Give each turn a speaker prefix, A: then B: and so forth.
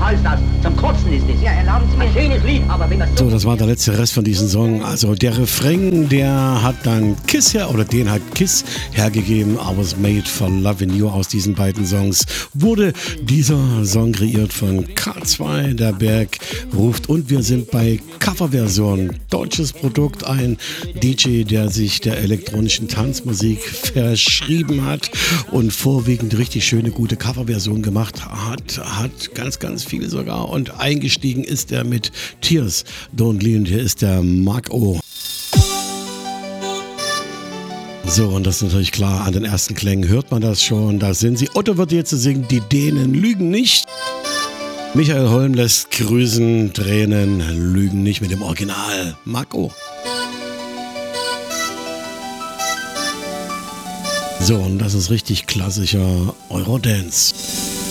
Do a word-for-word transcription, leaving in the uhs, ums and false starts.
A: Hals aus. Zum Kotzen ist es. Ja, erlauben Sie mir ein schönes Lied, aber wenn das
B: So, das war der letzte Rest von diesem Song. Also der Refrain, der hat dann Kiss her, oder den hat Kiss hergegeben. I was made for loving you. Aus diesen beiden Songs wurde dieser Song kreiert von K zwei. Der Berg ruft und wir sind bei Coverversion. Deutsches Produkt, ein D J, der sich der elektronischen Tanzmusik verschrieben hat und vorwiegend richtig schöne, gute Coverversion gemacht hat. Hat ganz, ganz viel sogar. Und eingestiegen ist er mit Tears Don't Leave. Und hier ist der Mark O. So, und das ist natürlich klar, an den ersten Klängen hört man das schon. Da sind sie. Otto wird jetzt singen, die Dänen lügen nicht. Michael Holm lässt grüßen, Tränen lügen nicht mit dem Original. Marco. So, und das ist richtig klassischer Eurodance.